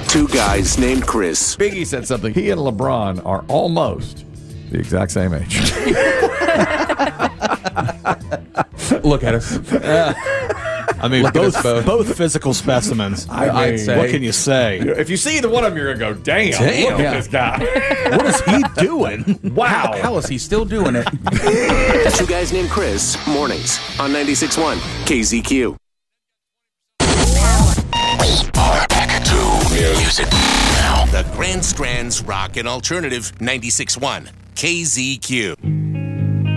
Two guys named Chris. Biggie said something. He and LeBron are almost the exact same age. Look at us. I mean, both physical specimens. I'd say. What can you say? If you see either one of them, you're going to go, damn, look at this guy. What is he doing? Wow. How is he still doing it? Two guys named Chris. Mornings on 96.1 KZQ. Back to music now. The Grand Strands Rock and Alternative 96.1 KZQ.